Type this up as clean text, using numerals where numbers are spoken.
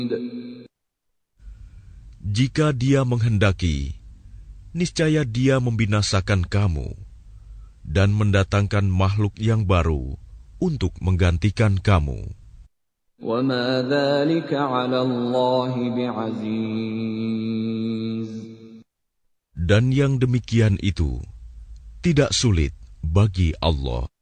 Jika Dia menghendaki, niscaya Dia membinasakan kamu dan mendatangkan makhluk yang baru untuk menggantikan kamu. وَمَا ذَلِكَ عَلَى اللَّهِ بِعَزِيزٍ. Dan yang demikian itu tidak sulit bagi Allah.